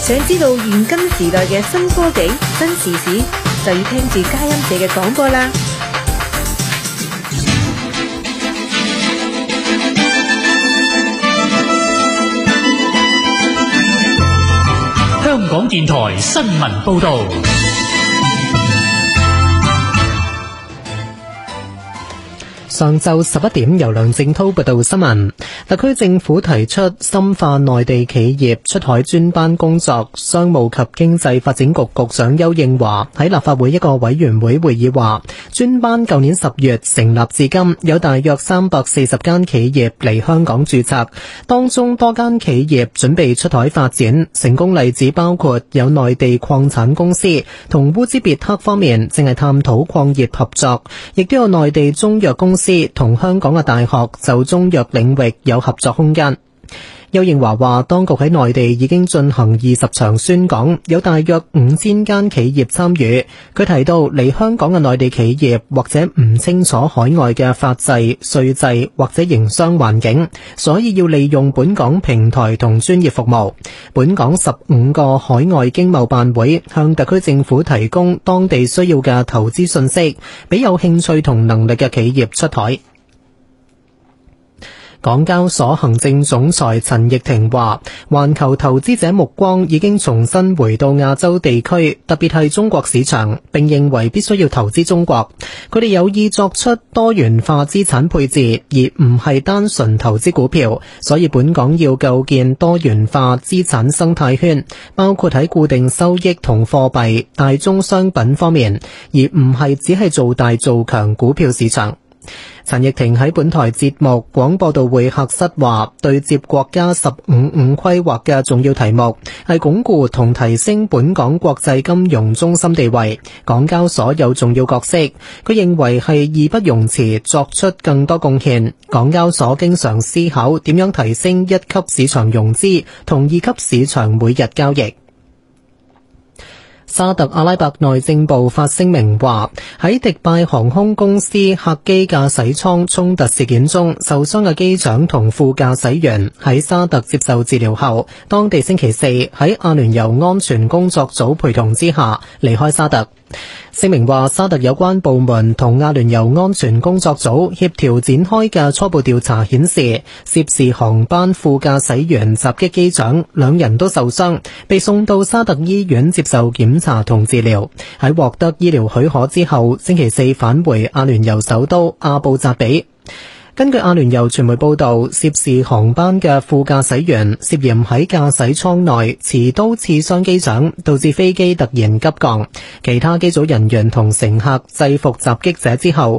想知道現今時代嘅新科技、新時事，就要聽住佳音社嘅廣播啦。 香港電台新聞報道。 上晝11點，由梁正濤報道新聞。特區政府提出深化內地企業出海專班工作，商務及經濟發展局局長邱應華喺立法會一個委員會會議話，專班舊年10月成立至今，有大約340間企業嚟香港註冊，當中多間企業準備出海發展，成功例子包括有內地礦產公司同烏茲別克方面正係探討礦業合作，亦都有內地中藥公司同香港嘅大學就中藥領域有合作空間。邱應華話，當局喺內地已經進行20場宣講，有大約5000間企業參與。佢提到嚟香港嘅內地企業或者唔清楚海外嘅法制、稅制或者營商環境，所以要利用本港平台同專業服務。本港15個海外經貿辦會向特區政府提供當地需要嘅投資信息，俾有興趣同能力嘅企業出海。港交所行政總裁陳翊庭話，環球投資者目光已經重新回到亞洲地區，特別係中國市場，並認為必須要投資中國。佢哋有意作出多元化資產配置，而唔係單純投資股票，所以本港要構建多元化資產生態圈，包括喺固定收益同貨幣、大宗商品方面，而唔係只係做大做強股票市場。陳翊庭喺本台節目廣播道會客室話，對接國家15五規劃嘅重要題目係鞏固同提升本港國際金融中心地位，港交所有重要角色。佢認為係義不容辭作出更多貢獻。港交所經常思考點樣提升1級市場融資同2級市場每日交易。沙特阿拉伯內政部發聲明話，喺迪拜航空公司客機駕駛艙衝突事件中受傷嘅機長同副駕駛員喺沙特接受治療後，當地星期四喺阿聯酋安全工作組陪同之下離開沙特。聲明話，沙特有關部門同阿聯酋安全工作組協調展開嘅初步調查顯示，涉事航班副駕駛員襲擊機長，2人都受傷，被送到沙特醫院接受檢查同治療。喺獲得醫療許可之後，星期四返回阿聯酋首都阿布扎比。根據阿聯酋傳媒報道，涉事航班嘅副駕駛員涉嫌喺駕駛艙內持刀刺傷機長，導致飛機突然急降。其他機組人員同乘客制服襲擊者之後